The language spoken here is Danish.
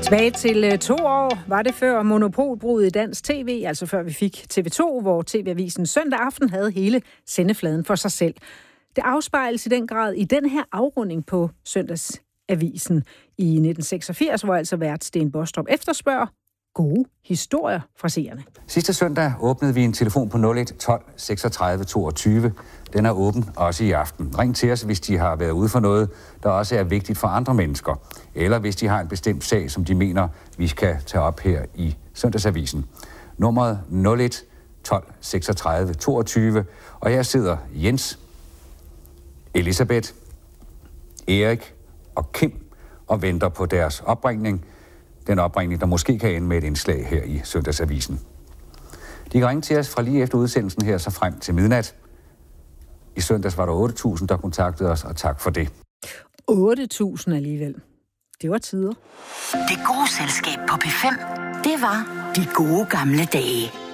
Tilbage til 2 år var det før monopolbruddet i dansk tv, altså før vi fik TV2, hvor TV-avisen søndag aften havde hele sendefladen for sig selv. Det afspejles i den grad i den her afrunding på søndagsavisen i 1986, hvor altså vært Sten Bostrup efterspørger gode historier fra seerne. Sidste søndag åbnede vi en telefon på 01 12 36 22. Den er åben også i aften. Ring til os, hvis de har været ude for noget, der også er vigtigt for andre mennesker. Eller hvis de har en bestemt sag, som de mener, vi skal tage op her i Søndagsavisen. Nummeret 01 12 36 22. Og her sidder Jens, Elisabeth, Erik og Kim og venter på deres opringning. Den opringning, der måske kan ende med et indslag her i Søndagsavisen. De kan ringe til os fra lige efter udsendelsen her, så frem til midnat. I søndags var der 8.000, der kontaktede os, og tak for det. 8.000 alligevel. Det var tider. Det gode selskab på P5, det var de gode gamle dage.